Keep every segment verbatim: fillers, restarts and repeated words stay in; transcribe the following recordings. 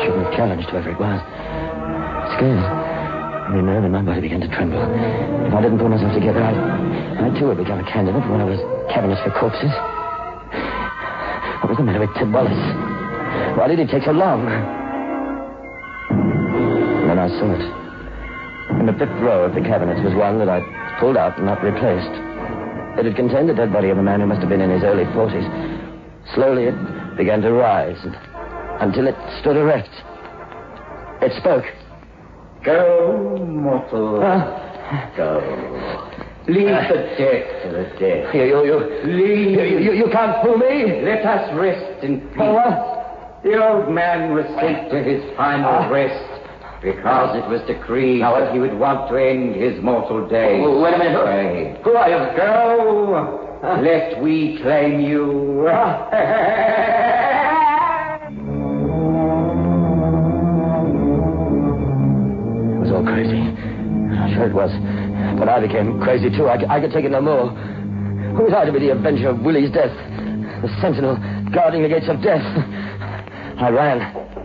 shouldn't have challenged whoever it was. Scared. Every nerve in my body began to tremble. If I didn't pull myself together, I, I too would become a candidate for one of those cabinets for corpses. What was the matter with Ted Wallace? Why did it take so long? And then I saw it. In the fifth row of the cabinets was one that I pulled out and not replaced. It had contained the dead body of a man who must have been in his early forties. Slowly it began to rise and, until it stood erect. It spoke. Go, mortal. Uh, Go. Leave uh, the dead to the dead. You, you, you, Leave. You, you, you can't fool me. Let us rest in peace. Oh, what? The old man was sent to his final uh, rest because it was decreed now, that he would want to end his mortal days. Oh, wait a minute. Wait. Who are you? Go. Uh, Let we claim you. Uh, it was all crazy. I'm sure it was. But I became crazy, too. I, I could take it no more. Who was I to be the avenger of Willie's death? The sentinel guarding the gates of death. I ran.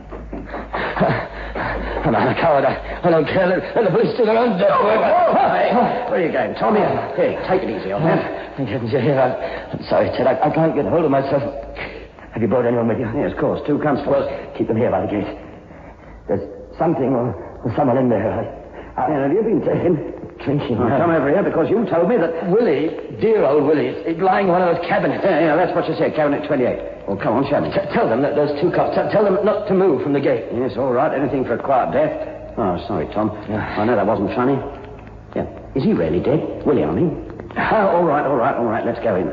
I'm not a coward. I, I don't care. Let, let the police do their own death. Oh, oh, oh, hey. Where are you going, Tommy? Hey, take it easy, old man. Thank heavens you're here. I, I'm sorry, Ted. I, I can't get hold of myself. Have you brought anyone with you? Yes, of course. Two constables. Well, keep them here by the gate. There's something or, or someone in there. I, I, yeah, have you been taken? Drinking. I've come over here because you told me that... Willie, dear old Willie, is lying in one of those cabinets. Yeah, yeah, that's what you said, cabinet twenty-eight. Well, come on, show me. T- tell them that those two cops... T- tell them not to move from the gate. Yes, all right. Anything for a quiet death. Oh, sorry, Tom. Yeah. I know that wasn't funny. Yeah. Is he really dead? Willie, I mean. Oh, all right, all right, all right. Let's go in.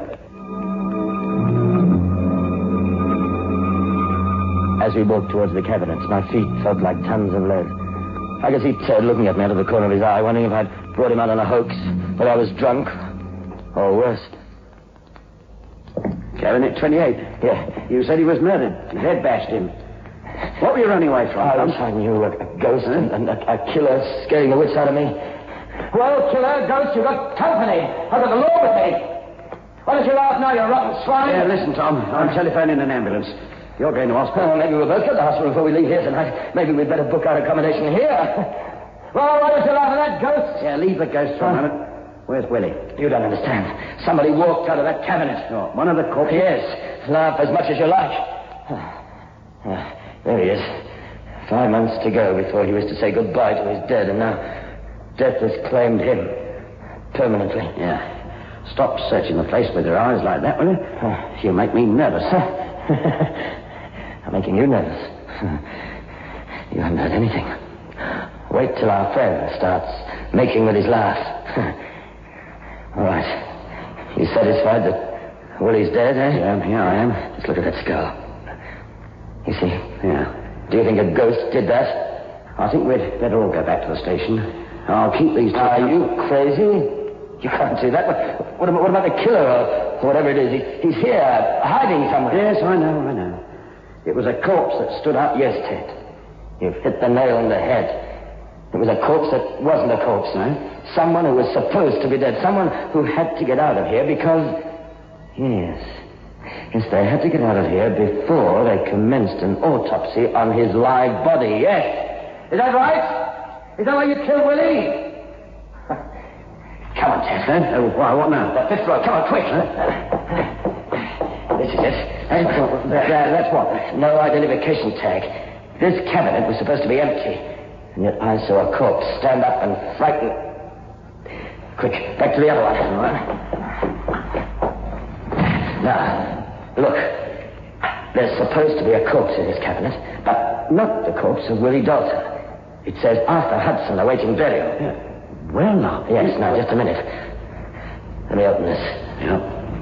As we walked towards the cabinets, my feet felt like tons of lead. I could see Ted looking at me out of the corner of his eye, wondering if I'd brought him out on a hoax, whether I was drunk, or worse. Cabinet twenty-eight. Yeah. You said he was murdered. His head bashed in. What were you running away from? I wish I knew a, a ghost huh? and, and a, a killer scaring the wits out of me. Well, killer, ghost, you've got company. I've got the law with me. Why don't you laugh now, you rotten swine? Yeah, listen, Tom. I'm telephoning an ambulance. You're going to hospital. Oh, maybe we'll both go to the hospital before we leave here tonight. Maybe we'd better book our accommodation here. Well, why don't you laugh at that ghost? Yeah, leave the ghost for a moment. Where's Willie? You don't understand. Somebody walked out of that cabinet. Oh, one of the corpses? Yes. Laugh as much as you like. Uh, there he is. Five months to go before he was to say goodbye to his dead, and now death has claimed him permanently. Yeah. Stop searching the place with your eyes like that, will you? Uh, you make me nervous. I'm making you nervous. You haven't heard anything. Wait till our friend starts making with his laugh. All right. You satisfied that Willie's dead, eh? Yeah, here I am. Just look at that scar. You see? Yeah. Do you think a ghost did that? I think we'd better all go back to the station. I'll keep these two... Are you crazy? You can't do that. What, what, about, what about the killer or whatever it is? He, he's here, hiding somewhere. Yes, I know, I know. It was a corpse that stood up. Yes, Ted. You've hit the nail on the head. It was a corpse that wasn't a corpse, no? Someone who was supposed to be dead. Someone who had to get out of here because... Yes. Yes, they had to get out of here before they commenced an autopsy on his live body. Yes. Is that right? Is that why you killed Willie? Come on, Ted. Huh? Oh, why, what now? The fifth row. Come on, quick. Huh? This is it. Hey, that, that, that's what? No identification tag. This cabinet was supposed to be empty. And yet I saw a corpse stand up and frighten... Quick, back to the other one. All right. Now, look. There's supposed to be a corpse in this cabinet, but not the corpse of Willie Dalton. It says Arthur Hudson awaiting burial. Yeah. Well, now. Yes, now, just a minute. Let me open this. Yeah.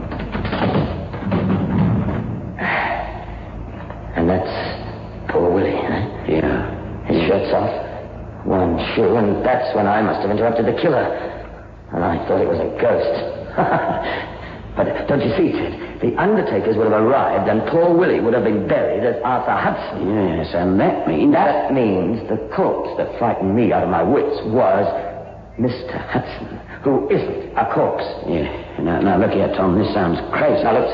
And that's poor Willie, huh? Yeah. His shirt's off, one shoe, and that's when I must have interrupted the killer. And I thought it was a ghost. But don't you see, Ted? The undertakers would have arrived, and poor Willie would have been buried as Arthur Hudson. Yes, and that means... That means the corpse that frightened me out of my wits was Mister Hudson, who isn't a corpse. Yeah. Now, now look here, Tom. This sounds crazy. Now, look,